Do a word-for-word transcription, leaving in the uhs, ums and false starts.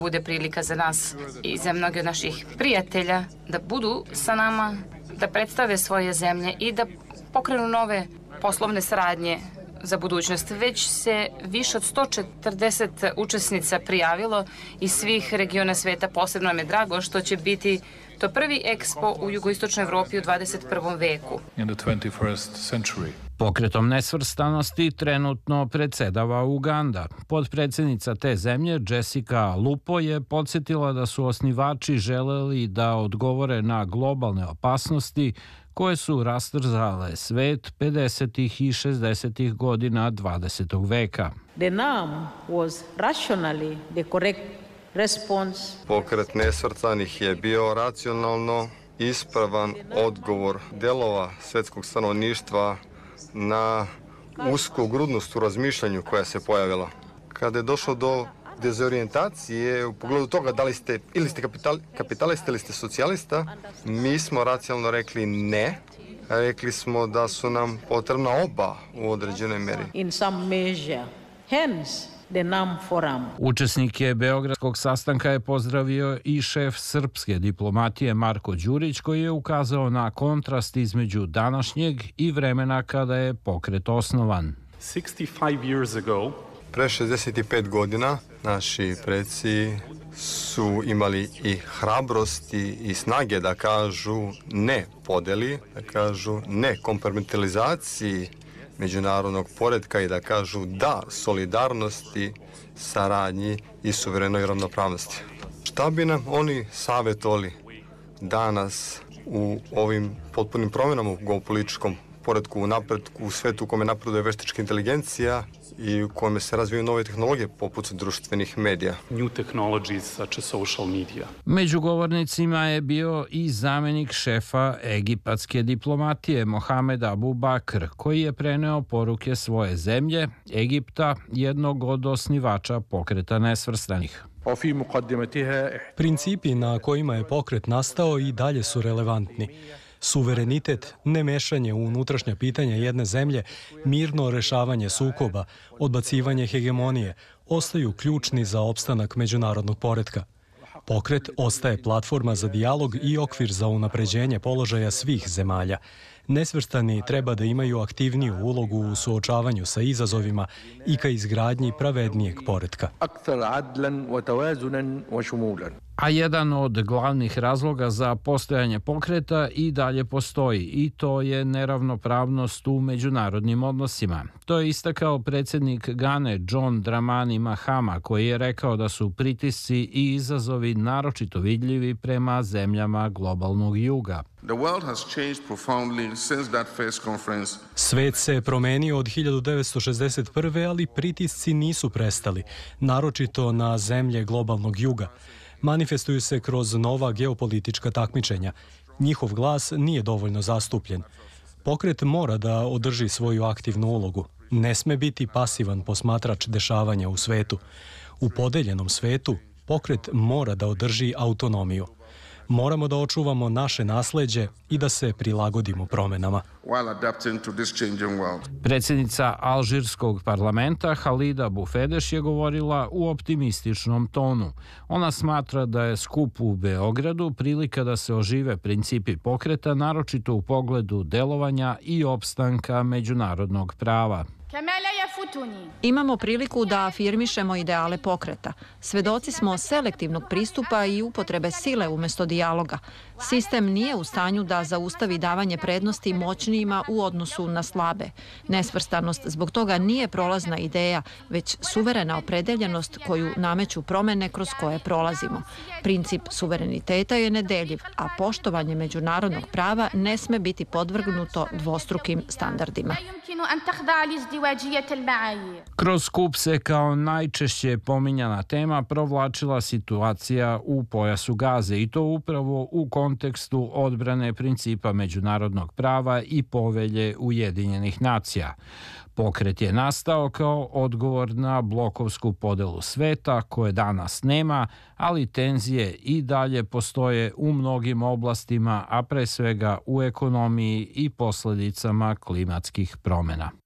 bude prilika za nas i za mnoge od naših prijatelja da budu sa nama, da predstave svoje zemlje i da pokrenu nove poslovne saradnje za budućnost. Već se više od sto četrdeset učesnica prijavilo iz svih regiona sveta. Posebno nam je drago što će biti to prvi ekspo u jugoistočnoj Evropi u dvadeset prvom veku. Pokretom nesvrstanosti trenutno predsedava Uganda. Potpredsednica te zemlje, Jessica Lupo, je podsjetila da su osnivači želeli da odgovore na globalne opasnosti koje su rastrzale svet pedesetih i šezdesetih godina dvadesetog veka. The N A M was rationally the correct response. Pokret nesvrstanih je bio racionalno ispravan odgovor delova svetskog stanovništva na usku grudnost u razmišljanju koja se pojavila. Kada je došlo do dezorijentacije u pogledu toga da li ste ili ste kapital, kapitalista ili ste socijalista, mi smo racionalno rekli ne. Rekli smo da su nam potrebna oba u određenoj meri. In some measure. Hence, the N A M Forum. Učesnike beogradskog sastanka je pozdravio i šef srpske diplomatije Marko Đurić, koji je ukazao na kontrast između današnjeg i vremena kada je pokret osnovan. sixty-five years ago, pre šezdeset pet godina naši preci su imali i hrabrosti i snage da kažu ne podeli, da kažu ne kompartmentalizaciji međunarodnog poretka i da kažu da solidarnosti, saradnji i suverenoj ravnopravnosti. Šta bi nam oni savjetovali danas u ovim potpunim promjenama u geopolitičkom poretku, u napretku, u svetu u kome napreduje veštačka inteligencija i u kome se razvijaju nove tehnologije poput društvenih medija. New technologies such as social media. Među govornicima je bio i zamenik šefa egipatske diplomatije Mohamed Abu Bakr, koji je preneo poruke svoje zemlje, Egipta, jednog od osnivača pokreta nesvrstanih. Principi na kojima je pokret nastao i dalje su relevantni. Suverenitet, nemešanje u unutrašnja pitanja jedne zemlje, mirno rešavanje sukoba, odbacivanje hegemonije, ostaju ključni za opstanak međunarodnog poretka. Pokret ostaje platforma za dijalog i okvir za unapređenje položaja svih zemalja. Nesvrstani treba da imaju aktivniju ulogu u suočavanju sa izazovima i ka izgradnji pravednijeg poretka. A jedan od glavnih razloga za postojanje pokreta i dalje postoji, i to je neravnopravnost u međunarodnim odnosima. To je istakao predsjednik Gane John Dramani Mahama, koji je rekao da su pritisci i izazovi naročito vidljivi prema zemljama globalnog juga. Svet se promenio od hiljadu devetsto šezdeset prve. ali pritisci nisu prestali, naročito na zemlje globalnog juga. Manifestuju se kroz nova geopolitička takmičenja. Njihov glas nije dovoljno zastupljen. Pokret mora da održi svoju aktivnu ulogu. Ne sme biti pasivan posmatrač dešavanja u svetu. U podeljenom svetu pokret mora da održi autonomiju. Moramo da očuvamo naše nasleđe i da se prilagodimo promenama. Predsjednica Alžirskog parlamenta Halida Bufedeš je govorila u optimističnom tonu. Ona smatra da je skup u Beogradu prilika da se ožive principi pokreta, naročito u pogledu delovanja i opstanka međunarodnog prava. Imamo priliku da afirmišemo ideale pokreta. Svedoci smo selektivnog pristupa i upotrebe sile umjesto dijaloga. Sistem nije u stanju da zaustavi davanje prednosti moćnijima u odnosu na slabe. Nesvrstanost zbog toga nije prolazna ideja, već suverena opredeljenost koju nameću promene kroz koje prolazimo. Princip suvereniteta je nedeljiv, a poštovanje međunarodnog prava ne sme biti podvrgnuto dvostrukim standardima. Kroz skup se kao najčešće pominjana tema provlačila situacija u pojasu Gaze, i to upravo u kontekstu odbrane principa međunarodnog prava i povelje Ujedinjenih nacija. Pokret je nastao kao odgovor na blokovsku podelu sveta koje danas nema, ali tenzije i dalje postoje u mnogim oblastima, a pre svega u ekonomiji i posljedicama klimatskih promjena.